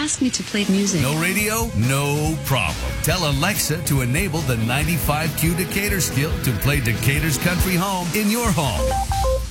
asked me to play music. No radio? No problem. Tell Alexa to enable the 95Q Decatur skill to play Decatur's country home in your home.